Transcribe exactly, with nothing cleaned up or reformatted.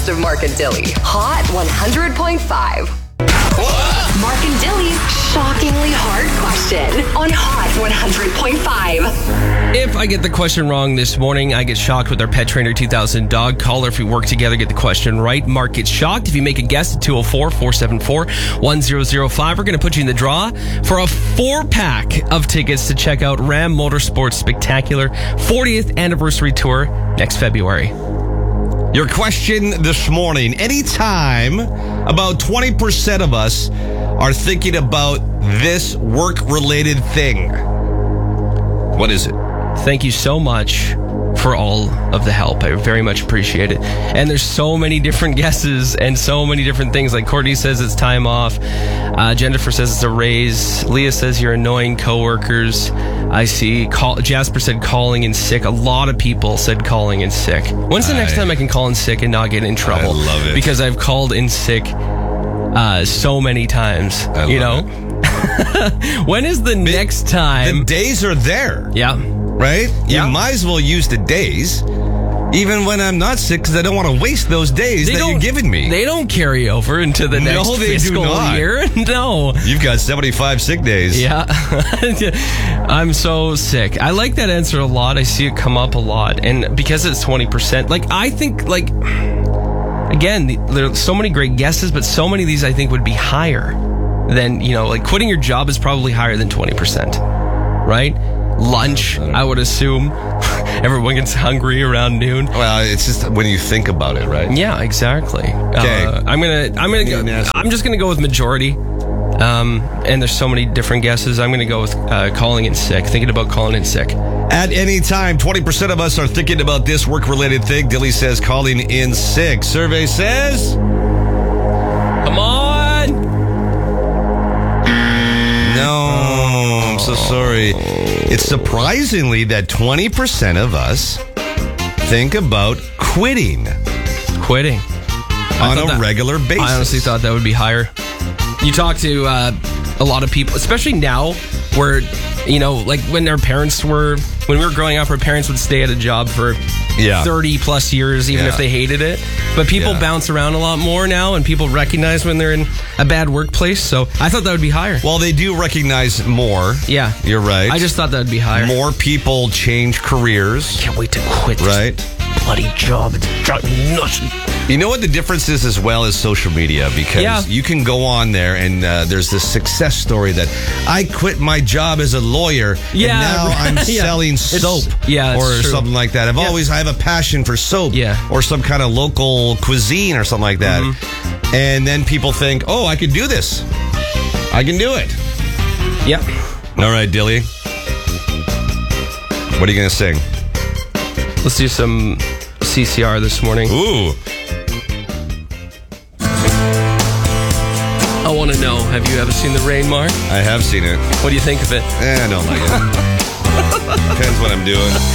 best of Mark and Dilly. Hot one hundred point five. Mark and Dilly's shockingly hard question on Hot one hundred point five. If I get the question wrong this morning, I get shocked with our Pet Trainer two thousand dog collar. If we work together, get the question right, Mark gets shocked. If you make a guess at two oh four, four seven four, one zero zero five, we're going to put you in the draw for a four-pack of tickets to check out Ram Motorsports' spectacular fortieth anniversary tour next February. Your question this morning. Anytime about twenty percent of us are thinking about this work-related thing. What is it? Thank you so much for all of the help. I very much appreciate it. And there's so many different guesses and so many different things. Like Courtney says it's time off. Uh, Jennifer says it's a raise. Leah says you're annoying coworkers. I see. Call, Jasper said calling in sick. A lot of people said calling in sick. When's the I, next time I can call in sick and not get in trouble? I love it. Because I've called in sick uh, so many times. I you know? It. When is the, the next time? The days are there. Yeah. Right? Yeah. You might as well use the days, even when I'm not sick, because I don't want to waste those days they that you're giving me. They don't carry over into the next no, they fiscal do not. year. No. You've got seventy-five sick days. Yeah. I'm so sick. I like that answer a lot. I see it come up a lot. And because it's twenty percent, like, I think, like, again, there are so many great guesses, but so many of these I think would be higher than, you know, like quitting your job is probably higher than twenty percent, right? Lunch, I would assume. Everyone gets hungry around noon. Well, it's just when you think about it, right? Yeah, exactly. Okay. Uh, I'm gonna. I'm gonna. Go, I'm just gonna go with majority. Um, and there's so many different guesses. I'm gonna go with uh, calling in sick. Thinking about calling in sick. At any time, twenty percent of us are thinking about this work-related thing. Dilly says calling in sick. Survey says, come on. No, I'm so sorry. It's surprisingly that twenty percent of us think about quitting. Quitting. On a that, regular basis. I honestly thought that would be higher. You talk to uh, a lot of people, especially now where, you know, like when our parents were, when we were growing up, our parents would stay at a job for yeah. thirty plus years, even yeah. if they hated it. But people yeah. bounce around a lot more now, and people recognize when they're in a bad workplace. So I thought that would be higher. Well, they do recognize more. Yeah. You're right. I just thought that would be higher. More people change careers. Can't wait to quit this right. bloody job. It's driving me nuts. You know what the difference is as well as social media, because yeah. you can go on there and uh, there's this success story that I quit my job as a lawyer yeah, and now I'm yeah. selling soap it's, yeah, or true. something like that. I've yeah. always I have a passion for soap yeah. or some kind of local cuisine or something like that. Mm-hmm. And then people think, oh, I can do this. I can do it. Yep. All right, Dilly. What are you going to sing? Let's do some C C R this morning. Ooh. I want to know, have you ever seen The Rain, Mark? I have seen it. What do you think of it? Eh, I don't like it. Depends what I'm doing.